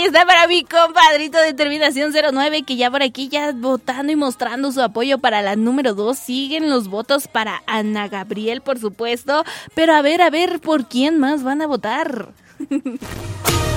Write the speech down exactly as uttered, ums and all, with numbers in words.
está para mi compadrito de terminación cero nueve, que ya por aquí ya votando y mostrando su apoyo para la número dos. Siguen los votos para Ana Gabriel, por supuesto. Pero a ver, a ver, ¿por quién más van a votar?